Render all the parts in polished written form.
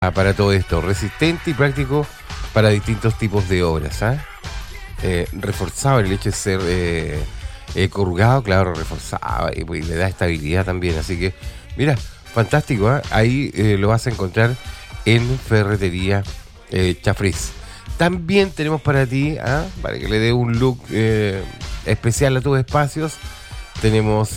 para todo esto, resistente y práctico para distintos tipos de obras. Reforzado en el hecho de ser corrugado, claro, reforzado y pues, le da estabilidad también. Así que, mira, fantástico. Ahí lo vas a encontrar en Ferretería Chafriz. También tenemos para ti, para que le dé un look especial a tus espacios, tenemos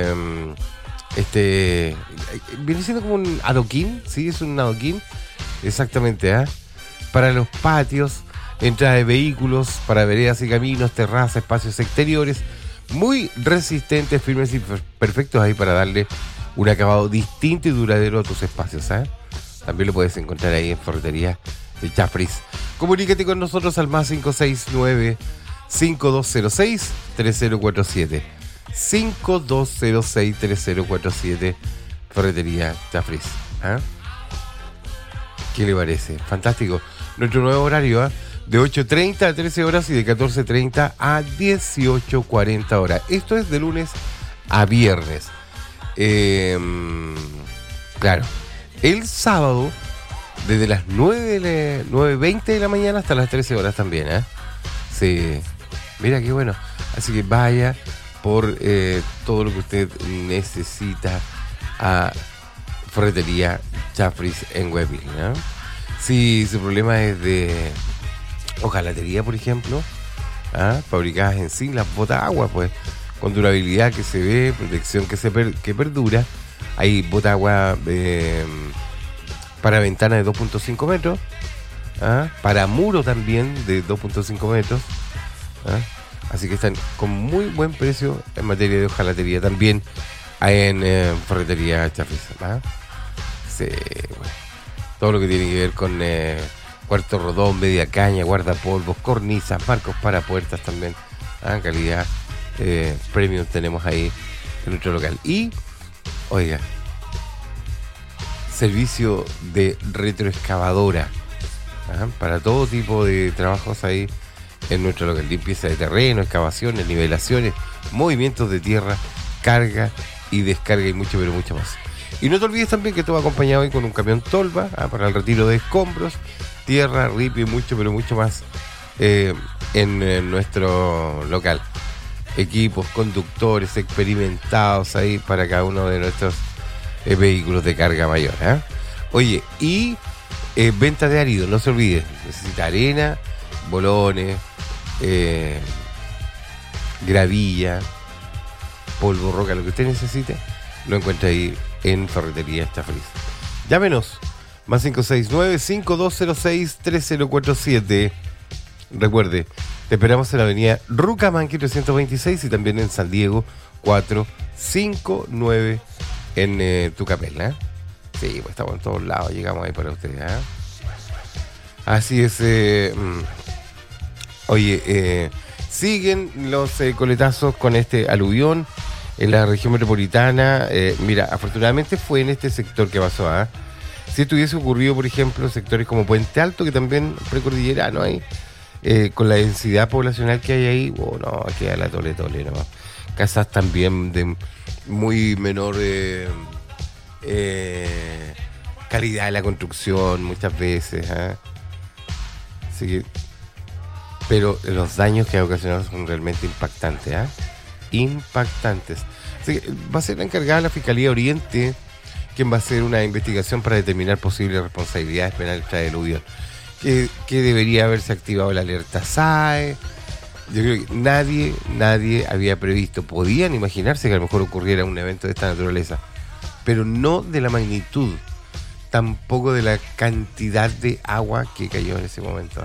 viene siendo como un adoquín, sí, es un adoquín, exactamente, para los patios, entrada de vehículos, para veredas y caminos, terrazas, espacios exteriores, muy resistentes, firmes y perfectos ahí para darle un acabado distinto y duradero a tus espacios. También lo puedes encontrar ahí en Ferretería de Chafriz. Comunícate con nosotros al más 569-5206-3047. 5206-3047, Ferretería Chafriz. ¿Qué le parece? Fantástico. Nuestro nuevo horario, de 8:30 a 13 horas y de 14:30 a 18:40 horas. Esto es de lunes a viernes. Claro, el sábado, desde las 9:20 de la mañana hasta las 13 horas también. Sí, mira qué bueno. Así que vaya por todo lo que usted necesita a Ferretería Chafriz en Huepil. Si su problema es de hojalatería, por ejemplo, fabricadas en sí, las botagua, pues, con durabilidad que se ve, protección que perdura. Hay botagua para ventana de 2.5 metros, para muro también de 2.5 metros. Así que están con muy buen precio en materia de hojalatería también en Ferretería Chafriz. Sí, bueno. Todo lo que tiene que ver con cuarto rodón, media caña, guardapolvos, cornisas, marcos para puertas también. Calidad premium tenemos ahí en nuestro local. Y, oiga, servicio de retroexcavadora para todo tipo de trabajos ahí en nuestro local. Limpieza de terreno, excavaciones, nivelaciones, movimientos de tierra, carga y descarga y mucho, pero mucho más. Y no te olvides también que todo acompañado hoy con un camión tolva para el retiro de escombros, tierra, ripio y mucho, pero mucho más en nuestro local. Equipos, conductores experimentados ahí para cada uno de nuestros vehículos de carga mayor. Oye, y venta de árido, no se olvide. Necesita arena, bolones, gravilla, polvo, roca, lo que usted necesite, lo encuentra ahí en Ferretería Chafriz. Llámenos, más 569-5206-3047. Recuerde, te esperamos en la avenida Rucamanqui 326 y también en San Diego 459 en Tucapel. Sí, pues estamos en todos lados, llegamos ahí para ustedes. Así es. Oye, siguen los coletazos con este aluvión en la región metropolitana. Mira, afortunadamente fue en este sector que pasó. Si esto hubiese ocurrido, por ejemplo, en sectores como Puente Alto, que también precordillerano ahí, con la densidad poblacional que hay ahí, no, queda la tole nomás. Casas también de muy menor calidad de la construcción muchas veces. Así que, pero los daños que ha ocasionado son realmente impactantes. Impactantes. Así que va a ser la encargada de la Fiscalía Oriente quien va a hacer una investigación para determinar posibles responsabilidades penales tras el aluvión. Que debería haberse activado la alerta SAE. Yo creo que nadie había previsto, podían imaginarse que a lo mejor ocurriera un evento de esta naturaleza, pero no de la magnitud, tampoco de la cantidad de agua que cayó en ese momento.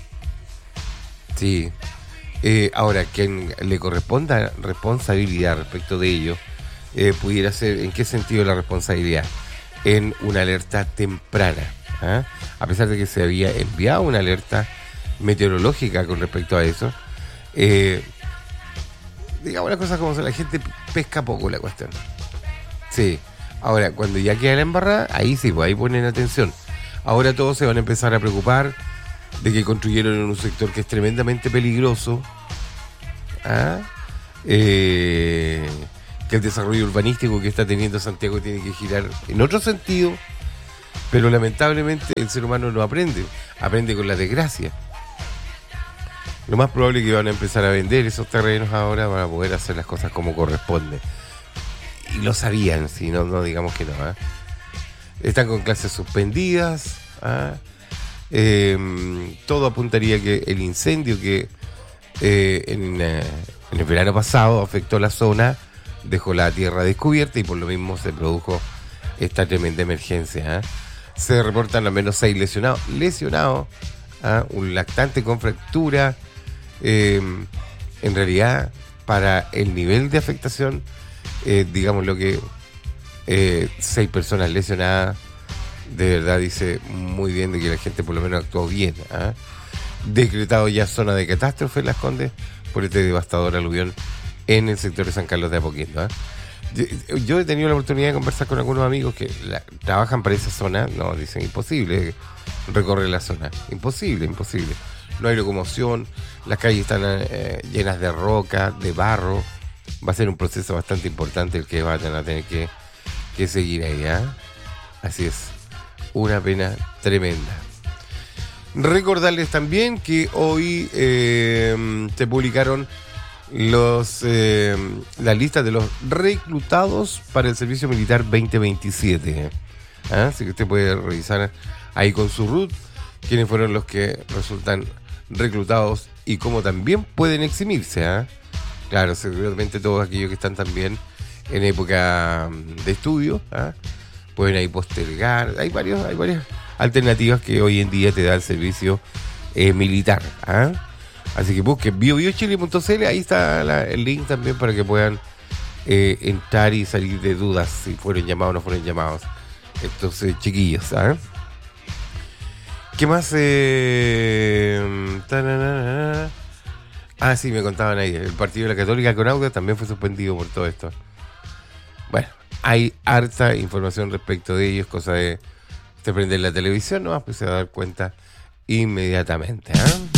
Sí. Ahora, quien le corresponda responsabilidad respecto de ello, pudiera ser, ¿en qué sentido la responsabilidad? En una alerta temprana. A pesar de que se había enviado una alerta meteorológica con respecto a eso, digamos las cosas como son, la gente pesca poco la cuestión. Sí. Ahora, cuando ya queda la embarrada, ahí sí, pues ahí ponen atención. Ahora todos se van a empezar a preocupar de que construyeron en un sector que es tremendamente peligroso, que el desarrollo urbanístico que está teniendo Santiago tiene que girar en otro sentido, Pero lamentablemente el ser humano no aprende con la desgracia. Lo más probable es que van a empezar a vender esos terrenos ahora para poder hacer las cosas como corresponde. Y lo sabían, si no, no digamos que no. Están con clases suspendidas. Todo apuntaría que el incendio que en el verano pasado afectó la zona, dejó la tierra descubierta y por lo mismo se produjo esta tremenda emergencia. Se reportan al menos 6 lesionados, un lactante con fractura. En realidad, para el nivel de afectación, digamos lo que 6 personas lesionadas, de verdad dice muy bien de que la gente por lo menos actuó bien. Decretado ya zona de catástrofe en Las Condes por este devastador aluvión en el sector de San Carlos de Apoquindo. Yo he tenido la oportunidad de conversar con algunos amigos que trabajan para esa zona. No, dicen imposible recorrer la zona, imposible. No hay locomoción, las calles están llenas de roca, de barro. Va a ser un proceso bastante importante el que van a tener que seguir ahí. Así es, una pena tremenda. Recordarles también que hoy se publicaron las listas de los reclutados para el servicio militar 2027. Así que usted puede revisar ahí con su RUT quiénes fueron los que resultan reclutados y cómo también pueden eximirse. Claro, seguramente todos aquellos que están también en época de estudio pueden ahí postergar. Hay varias alternativas que hoy en día te da el servicio militar. Así que busquen biobiochile.cl, ahí está el link también para que puedan entrar y salir de dudas si fueron llamados o no fueron llamados estos chiquillos. ¿Qué más? Sí, me contaban ahí, el partido de la Católica con Auda también fue suspendido por todo esto. Bueno, hay harta información respecto de ellos, cosa de prender la televisión, nomás pues se va a dar cuenta inmediatamente.